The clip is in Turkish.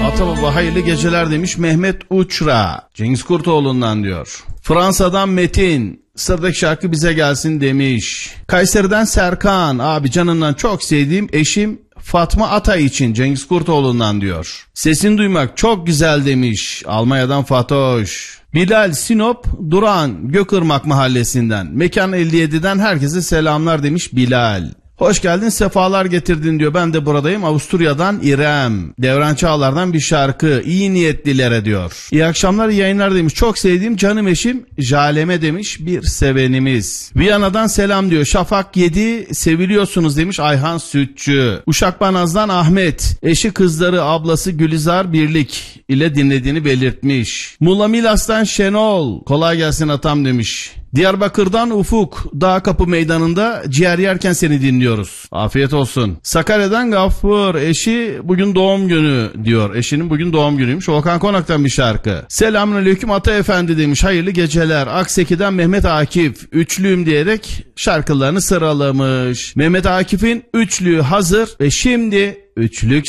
Atababa hayırlı geceler demiş Mehmet Uçra. Cengiz Kurtoğlu'ndan diyor. Fransa'dan Metin. Sıradaki şarkı bize gelsin demiş. Kayseri'den Serkan. Abi canından çok sevdiğim eşim Fatma Atay için Cengiz Kurtoğlu'ndan diyor. Sesini duymak çok güzel demiş. Almanya'dan Fatoş. Bilal Sinop Duran Gökırmak Mahallesi'nden. Mekan 57'den herkese selamlar demiş Bilal. Hoş geldin, sefalar getirdin diyor. Ben de buradayım. Avusturya'dan İrem. Devran Çağlar'dan bir şarkı. İyi niyetlilere diyor. İyi akşamlar, iyi yayınlar demiş. Çok sevdiğim canım eşim Jaleme demiş bir sevenimiz. Viyana'dan selam diyor. Şafak 7 seviliyorsunuz demiş Ayhan Sütçü. Uşakbanaz'dan Ahmet. Eşi kızları ablası Gülizar Birlik ile dinlediğini belirtmiş. Muğla Milas'tan Şenol. Kolay gelsin atam demiş. Diyarbakır'dan Ufuk, Dağ Kapı Meydanı'nda ciğer yerken seni dinliyoruz. Afiyet olsun. Sakarya'dan Gaffur, eşi bugün doğum günü diyor. Eşinin bugün doğum günüymüş. Volkan Konak'tan bir şarkı. Selamünaleyküm Ata Efendi demiş. Hayırlı geceler. Akseki'den Mehmet Akif, üçlüyüm diyerek şarkılarını sıralamış. Mehmet Akif'in üçlüğü hazır ve şimdi üçlük